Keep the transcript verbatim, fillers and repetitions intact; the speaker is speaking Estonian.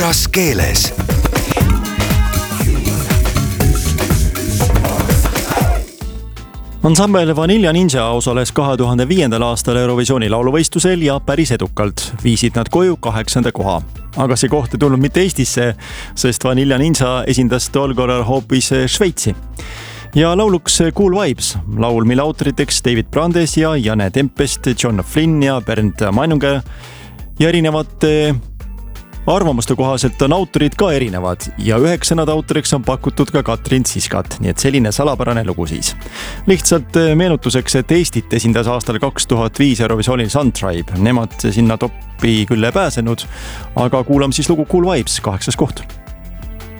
võõras keeles. Ansambel Vanilla Ninja osales kahe tuhande viiendal aastal Eurovisiooni lauluvõistlusel ja päris edukalt viisid nad koju kaheksanda koha. Aga see koht ei tulnud mitte Eestisse, sest Vanilla Ninja esindas tol korral hoopis Šveitsi. Ja lauluks Cool Vibes, laul, mille autoriteks David Brandes ja Janne Tempest, John Flynn ja Bernd Meinunge ja erinevate arvamuste kohaselt on autorid ka erinevad ja üheks sõnad autoriks on pakutud ka Katrin Siskat, nii et selline salapärane lugu siis. Lihtsalt meenutuseks, et Eestit esindas aastal kaks tuhat viis Eurovisioonil Suntribe. Nemad sinna topi küll ei pääsenud, aga kuulame siis lugu Cool Vibes, kaheksas koht.